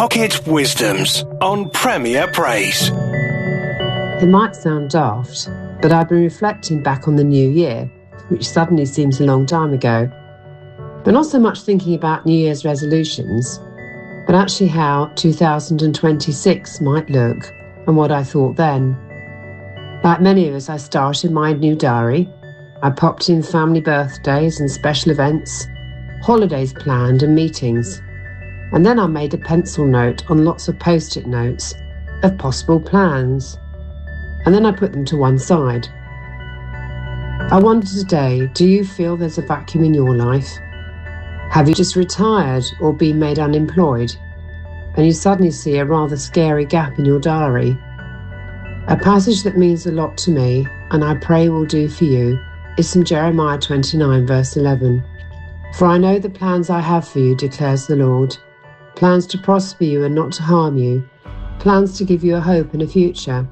Pocket Wisdoms on Premier Praise. It might sound daft, but I've been reflecting back on the new year, which suddenly seems a long time ago. But not so much thinking about New Year's resolutions, but actually how 2026 might look and what I thought then. Like many of us, I started my new diary. I popped in family birthdays and special events, holidays planned and meetings. And then I made a pencil note on lots of post-it notes of possible plans. And then I put them to one side. I wonder today, do you feel there's a vacuum in your life? Have you just retired or been made unemployed? And you suddenly see a rather scary gap in your diary. A passage that means a lot to me, and I pray will do for you, is from Jeremiah 29 verse 11. For I know the plans I have for you, declares the Lord. Plans to prosper you and not to harm you. Plans to give you a hope and a future.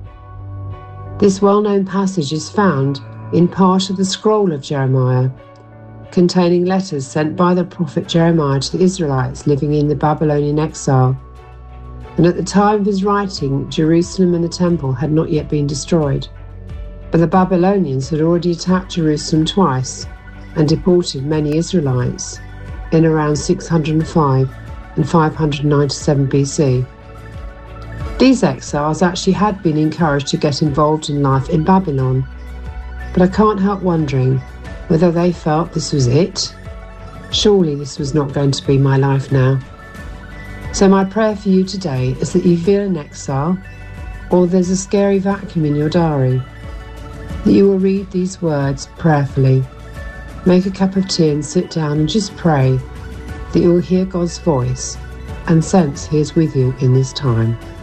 This well-known passage is found in part of the scroll of Jeremiah, containing letters sent by the prophet Jeremiah to the Israelites living in the Babylonian exile. And at the time of his writing, Jerusalem and the temple had not yet been destroyed. But the Babylonians had already attacked Jerusalem twice and deported many Israelites in around 605 and 597 BC. These exiles actually had been encouraged to get involved in life in Babylon, but I can't help wondering whether they felt this was it. Surely this was not going to be my life now. So my prayer for you today is that you feel in exile, or there's a scary vacuum in your diary, that you will read these words prayerfully, make a cup of tea and sit down and just pray that you will hear God's voice and sense He is with you in this time.